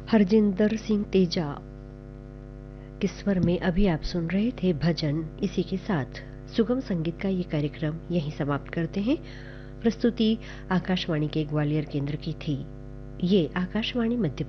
हरजिंदर सिंह तेजा के स्वर में अभी आप सुन रहे थे भजन। इसी के साथ सुगम संगीत का ये कार्यक्रम यहीं समाप्त करते हैं। प्रस्तुति आकाशवाणी के ग्वालियर केंद्र की थी। ये आकाशवाणी मध्य